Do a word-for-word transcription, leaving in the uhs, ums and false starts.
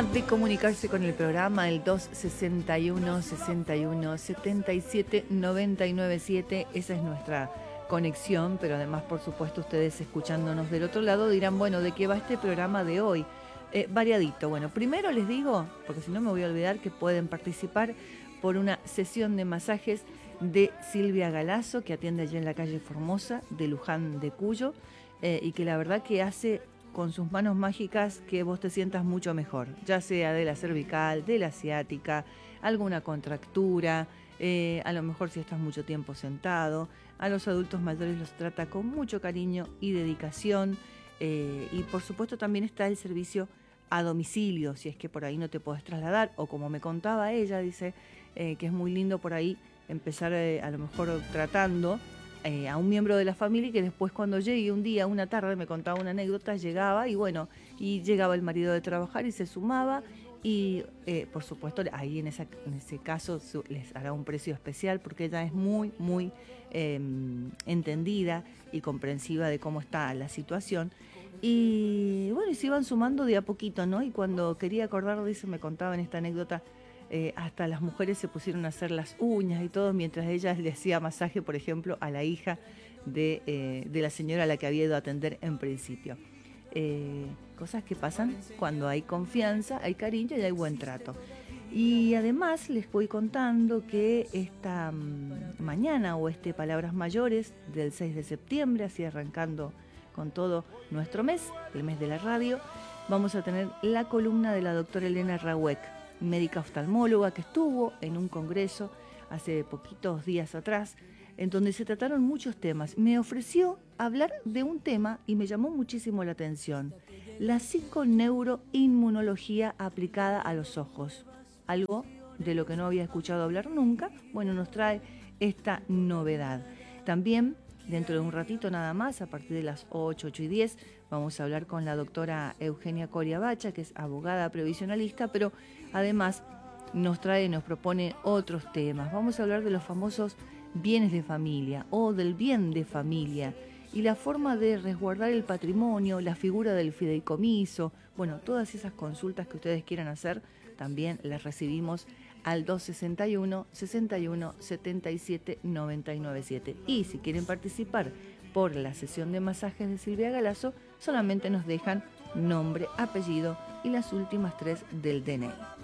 forma de comunicarse con el programa, el dos sesenta y uno, sesenta y uno, setenta y siete, noventa y nueve siete. Esa es nuestra conexión, pero además, por supuesto, ustedes escuchándonos del otro lado dirán, bueno, ¿de qué va este programa de hoy? Eh, variadito. Bueno, primero les digo, porque si no me voy a olvidar, que pueden participar por una sesión de masajes de Silvia Galazo, que atiende allí en la calle Formosa, de Luján de Cuyo, eh, y que la verdad que hace con sus manos mágicas que vos te sientas mucho mejor, ya sea de la cervical, de la ciática, alguna contractura, eh, a lo mejor si estás mucho tiempo sentado. A los adultos mayores los trata con mucho cariño y dedicación, eh, y por supuesto también está el servicio a domicilio, si es que por ahí no te podés trasladar, o como me contaba ella, dice eh, que es muy lindo por ahí empezar eh, a lo mejor tratando Eh, a un miembro de la familia, y que después cuando llegue un día, una tarde, me contaba una anécdota, llegaba y bueno, y llegaba el marido de trabajar y se sumaba y eh, por supuesto ahí en, esa, en ese caso su, les hará un precio especial, porque ella es muy, muy eh, entendida y comprensiva de cómo está la situación. Y bueno, y se iban sumando de a poquito, ¿no? Y cuando quería acordar, dice, me contaba en esta anécdota, Eh, hasta las mujeres se pusieron a hacer las uñas y todo, mientras ella le hacía masaje, por ejemplo, a la hija de, eh, de la señora a la que había ido a atender en principio. Eh, cosas que pasan cuando hay confianza, hay cariño y hay buen trato. Y además les voy contando que esta um, mañana, o este Palabras Mayores del seis de septiembre, así arrancando con todo nuestro mes, el mes de la radio, vamos a tener la columna de la doctora Elena Rawek, médica oftalmóloga, que estuvo en un congreso hace poquitos días atrás, en donde se trataron muchos temas. Me ofreció hablar de un tema y me llamó muchísimo la atención: la psiconeuroinmunología aplicada a los ojos. Algo de lo que no había escuchado hablar nunca. Bueno, nos trae esta novedad. También, dentro de un ratito nada más, a partir de las ocho, ocho y diez, vamos a hablar con la doctora Eugenia Coria Bacha, que es abogada previsionalista, pero además nos trae, nos propone otros temas. Vamos a hablar de los famosos bienes de familia o del bien de familia y la forma de resguardar el patrimonio, la figura del fideicomiso. Bueno, todas esas consultas que ustedes quieran hacer, también las recibimos al dos sesenta y uno, sesenta y uno, setenta y siete, noventa y nueve siete. Y si quieren participar por la sesión de masajes de Silvia Galazo, solamente nos dejan nombre, apellido y las últimas tres del D N I.